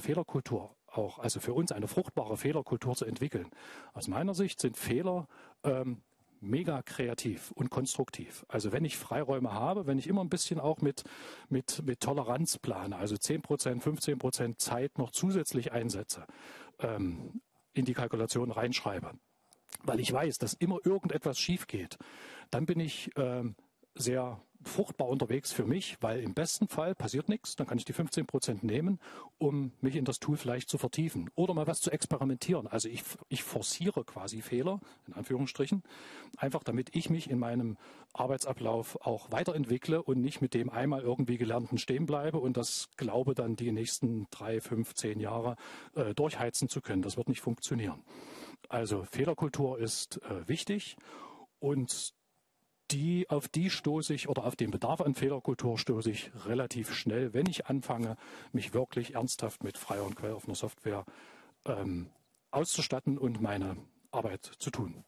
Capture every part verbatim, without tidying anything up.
Fehlerkultur auch, also für uns eine fruchtbare Fehlerkultur zu entwickeln. Aus meiner Sicht sind Fehler ähm, mega kreativ und konstruktiv. Also wenn ich Freiräume habe, wenn ich immer ein bisschen auch mit, mit, mit Toleranz plane, also zehn Prozent, fünfzehn Prozent Zeit noch zusätzlich einsetze, ähm, in die Kalkulation reinschreibe, weil ich weiß, dass immer irgendetwas schief geht, dann bin ich ähm, sehr fruchtbar unterwegs für mich, weil im besten Fall passiert nichts, dann kann ich die fünfzehn Prozent nehmen, um mich in das Tool vielleicht zu vertiefen oder mal was zu experimentieren. Also ich, ich forciere quasi Fehler, in Anführungsstrichen, einfach damit ich mich in meinem Arbeitsablauf auch weiterentwickle und nicht mit dem einmal irgendwie Gelernten stehen bleibe und das glaube dann die nächsten drei, fünf, zehn Jahre äh, durchheizen zu können. Das wird nicht funktionieren. Also Fehlerkultur ist äh, wichtig und Die, auf die stoße ich oder auf den Bedarf an Fehlerkultur stoße ich relativ schnell, wenn ich anfange, mich wirklich ernsthaft mit freier und quelloffener Software ähm, auszustatten und meine Arbeit zu tun.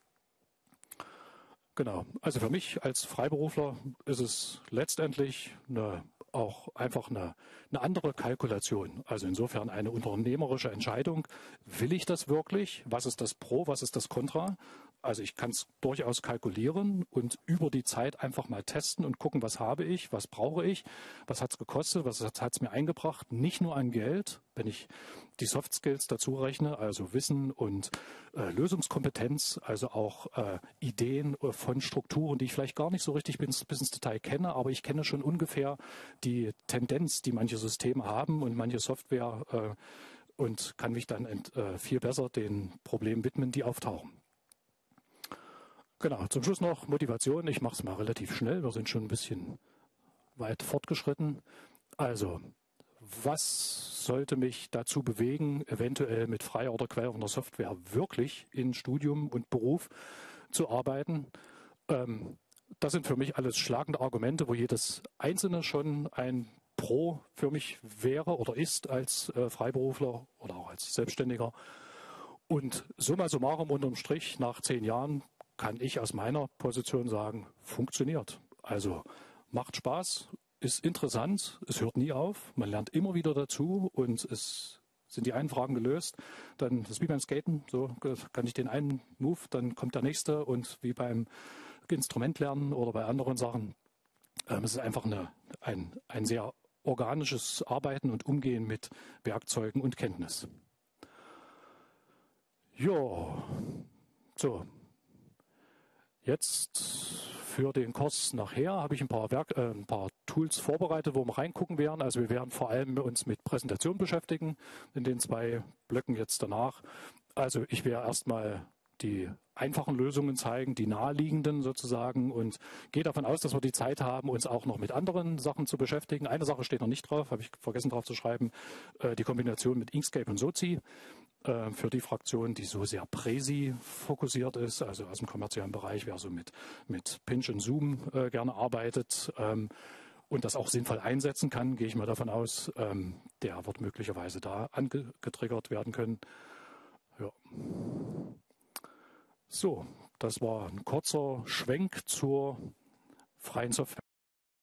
Genau, also für mich als Freiberufler ist es letztendlich eine, auch einfach eine, eine andere Kalkulation. Also insofern eine unternehmerische Entscheidung. Will ich das wirklich? Was ist das Pro, was ist das Contra? Also ich kann es durchaus kalkulieren und über die Zeit einfach mal testen und gucken, was habe ich, was brauche ich, was hat es gekostet, was hat es mir eingebracht. Nicht nur an Geld, wenn ich die Soft Skills dazu rechne, also Wissen und äh, Lösungskompetenz, also auch äh, Ideen von Strukturen, die ich vielleicht gar nicht so richtig bis, bis ins Detail kenne, aber ich kenne schon ungefähr die Tendenz, die manche Systeme haben und manche Software äh, und kann mich dann ent, äh, viel besser den Problemen widmen, die auftauchen. Genau, zum Schluss noch Motivation. Ich mache es mal relativ schnell. Wir sind schon ein bisschen weit fortgeschritten. Also, was sollte mich dazu bewegen, eventuell mit freier oder quelloffener Software wirklich in Studium und Beruf zu arbeiten? Ähm, das sind für mich alles schlagende Argumente, wo jedes einzelne schon ein Pro für mich wäre oder ist als äh, Freiberufler oder auch als Selbstständiger. Und summa summarum unterm Strich nach zehn Jahren kann ich aus meiner Position sagen, funktioniert. Also macht Spaß, ist interessant, es hört nie auf, man lernt immer wieder dazu und es sind die einen Fragen gelöst, dann das ist wie beim Skaten, so kann ich den einen Move, dann kommt der nächste und wie beim Instrumentlernen oder bei anderen Sachen. Ähm, es ist einfach eine, ein, ein sehr organisches Arbeiten und Umgehen mit Werkzeugen und Kenntnis. Ja, so. Jetzt für den Kurs nachher habe ich ein paar, Werk, äh, ein paar Tools vorbereitet, wo wir reingucken werden. Also wir werden vor allem uns mit Präsentation beschäftigen in den zwei Blöcken jetzt danach. Also ich werde erstmal die einfachen Lösungen zeigen, die naheliegenden sozusagen und gehe davon aus, dass wir die Zeit haben, uns auch noch mit anderen Sachen zu beschäftigen. Eine Sache steht noch nicht drauf, habe ich vergessen drauf zu schreiben, äh, die Kombination mit Inkscape und Sozi. Für die Fraktion, die so sehr Präsi fokussiert ist, also aus dem kommerziellen Bereich, wer so mit, mit Pinch und Zoom äh, gerne arbeitet ähm, und das auch sinnvoll einsetzen kann, gehe ich mal davon aus, ähm, der wird möglicherweise da angetriggert werden können. Ja. So, das war ein kurzer Schwenk zur freien Software.